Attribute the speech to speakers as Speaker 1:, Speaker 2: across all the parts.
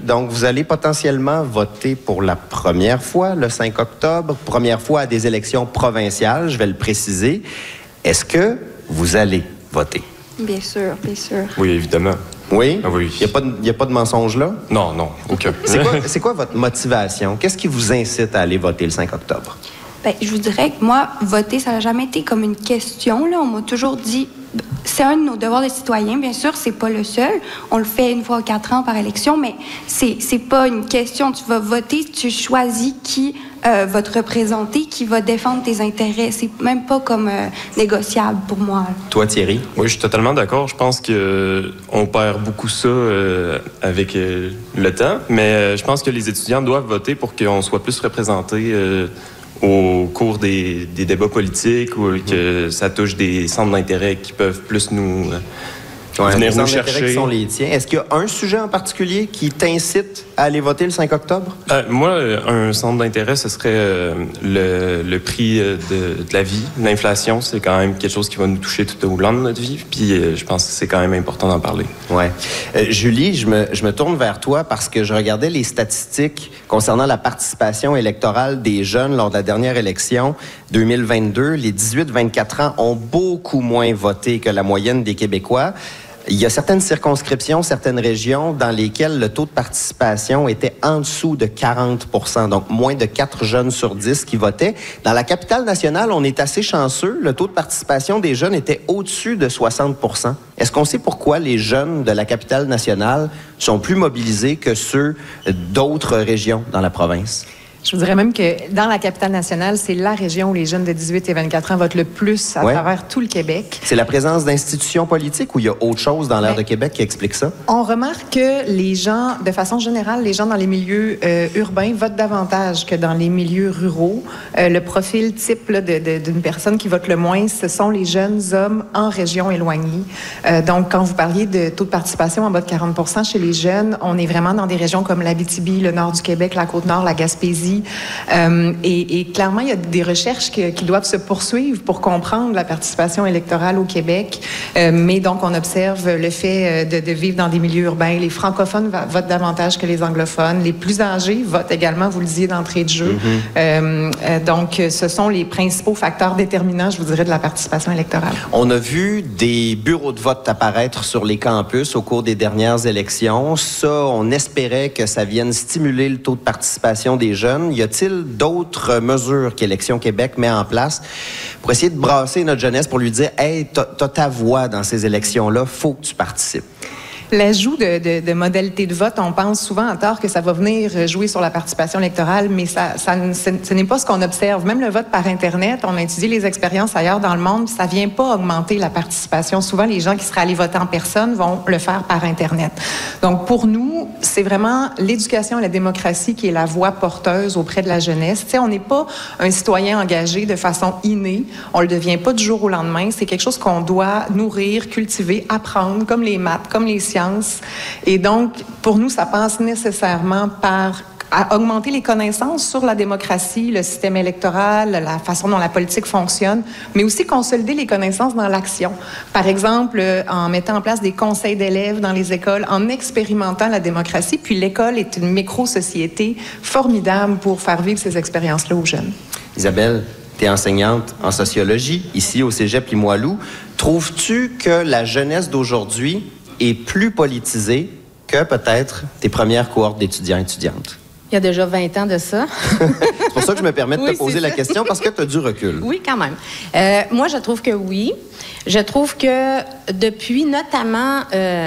Speaker 1: Donc, vous allez potentiellement voter pour la première fois le 5 octobre, première fois à des élections provinciales, je vais le préciser. Est-ce que vous allez voter?
Speaker 2: Bien sûr, bien sûr.
Speaker 3: Oui, évidemment.
Speaker 1: Oui?
Speaker 3: Ah oui.
Speaker 1: Il n'y a pas de mensonge là?
Speaker 3: Non, aucun.
Speaker 1: C'est quoi votre motivation? Qu'est-ce qui vous incite à aller voter le 5 octobre?
Speaker 2: Bien, je vous dirais que moi, voter, ça n'a jamais été comme une question. Là. On m'a toujours dit, c'est un de nos devoirs de citoyens, bien sûr, c'est pas le seul. On le fait une fois aux 4 ans par élection, mais c'est pas une question. Tu vas voter, tu choisis qui va te représenter, qui va défendre tes intérêts. C'est même pas comme négociable pour moi. Là.
Speaker 1: Toi, Thierry?
Speaker 3: Oui, je suis totalement d'accord. Je pense qu'on perd beaucoup ça avec le temps, mais je pense que les étudiants doivent voter pour qu'on soit plus représentés au cours des débats politiques ou que ça touche des centres d'intérêt qui peuvent plus nous venir nous chercher.
Speaker 1: Qui sont les tiens. Est-ce qu'il y a un sujet en particulier qui t'incite à aller voter le 5 octobre?
Speaker 3: Moi, un centre d'intérêt, ce serait le prix de la vie. L'inflation, c'est quand même quelque chose qui va nous toucher tout au long de notre vie. Puis je pense que c'est quand même important d'en parler.
Speaker 1: Ouais. Julie, je me tourne vers toi parce que je regardais les statistiques concernant la participation électorale des jeunes lors de la dernière élection 2022. Les 18-24 ans ont beaucoup moins voté que la moyenne des Québécois. Il y a certaines circonscriptions, certaines régions dans lesquelles le taux de participation était en dessous de 40 %, donc moins de 4 jeunes sur 10 qui votaient. Dans la capitale nationale, on est assez chanceux. Le taux de participation des jeunes était au-dessus de 60 %. Est-ce qu'on sait pourquoi les jeunes de la capitale nationale sont plus mobilisés que ceux d'autres régions dans la province?
Speaker 4: Je vous dirais même que dans la capitale nationale, c'est la région où les jeunes de 18 et 24 ans votent le plus à travers tout le Québec.
Speaker 1: C'est la présence d'institutions politiques ou il y a autre chose dans l'aire de Québec qui explique ça?
Speaker 4: On remarque que les gens, de façon générale, les gens dans les milieux urbains votent davantage que dans les milieux ruraux. Le profil type là, d'une personne qui vote le moins, ce sont les jeunes hommes en région éloignée. Donc, quand vous parliez de taux de participation en bas de 40 % chez les jeunes, on est vraiment dans des régions comme l'Abitibi, le nord du Québec, la Côte-Nord, la Gaspésie. Et clairement, il y a des recherches qui doivent se poursuivre pour comprendre la participation électorale au Québec. Mais donc, on observe le fait de vivre dans des milieux urbains. Les francophones votent davantage que les anglophones. Les plus âgés votent également, vous le disiez, d'entrée de jeu. Donc, ce sont les principaux facteurs déterminants, je vous dirais, de la participation électorale.
Speaker 1: On a vu des bureaux de vote apparaître sur les campus au cours des dernières élections. Ça, on espérait que ça vienne stimuler le taux de participation des jeunes. Y a-t-il d'autres mesures qu'Élections Québec met en place pour essayer de brasser notre jeunesse pour lui dire « Hey, t'as ta voix dans ces élections-là, faut que tu participes ».
Speaker 4: L'ajout de modalités de vote, on pense souvent à tort que ça va venir jouer sur la participation électorale, mais ce n'est pas ce qu'on observe. Même le vote par Internet, on a étudié les expériences ailleurs dans le monde, ça ne vient pas augmenter la participation. Souvent, les gens qui seraient allés voter en personne vont le faire par Internet. Donc, pour nous, c'est vraiment l'éducation et la démocratie qui est la voix porteuse auprès de la jeunesse. Tu sais, on n'est pas un citoyen engagé de façon innée. On le devient pas du jour au lendemain. C'est quelque chose qu'on doit nourrir, cultiver, apprendre, comme les maths, comme les sciences. Et donc, pour nous, ça passe nécessairement par à augmenter les connaissances sur la démocratie, le système électoral, la façon dont la politique fonctionne, mais aussi consolider les connaissances dans l'action. Par exemple, en mettant en place des conseils d'élèves dans les écoles, en expérimentant la démocratie. Puis l'école est une micro-société formidable pour faire vivre ces expériences-là aux jeunes.
Speaker 1: Isabelle, tu es enseignante en sociologie, ici au Cégep Limoilou. Trouves-tu que la jeunesse d'aujourd'hui est plus politisée que peut-être tes premières cohortes d'étudiants et étudiantes?
Speaker 5: Il y a déjà 20 ans de ça.
Speaker 1: C'est pour ça que je me permets de te poser la question, parce que tu as du recul.
Speaker 5: Oui, quand même. Moi, je trouve que oui. Je trouve que depuis notamment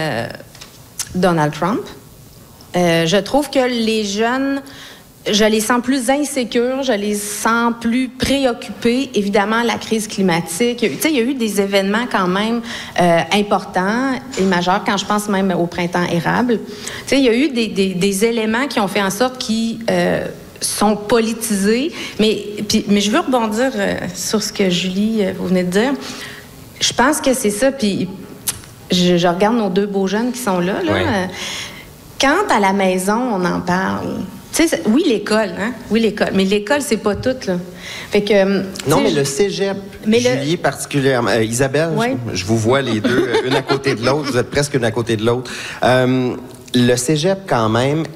Speaker 5: Donald Trump, je trouve que les jeunes, je les sens plus insécures, je les sens plus préoccupés. Évidemment, la crise climatique. Tu sais, il y a eu des événements quand même importants et majeurs, quand je pense même au printemps érable. Tu sais, il y a eu des éléments qui ont fait en sorte qu'ils sont politisés. Mais je veux rebondir sur ce que Julie, vous venez de dire. Je pense que c'est ça. Puis je regarde nos deux beaux jeunes qui sont là.
Speaker 1: Oui.
Speaker 5: Quand à la maison, on en parle... Tu sais, oui, l'école, hein? Oui, l'école. Mais l'école, c'est pas tout, là. Fait que...
Speaker 1: Non, mais le cégep, Julie particulièrement... Isabelle, je vous vois les deux, une à côté de l'autre. Vous êtes presque une à côté de l'autre. Le cégep, quand même,